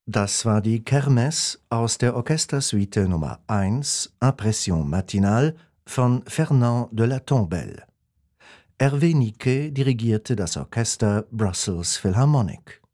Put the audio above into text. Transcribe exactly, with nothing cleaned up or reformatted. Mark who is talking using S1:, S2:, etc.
S1: Das war die Kermesse aus der Orchestersuite Nummer eins Impression matinale von Fernand de la Tombelle. Hervé Niquet dirigierte das Orchester Brussels Philharmonic.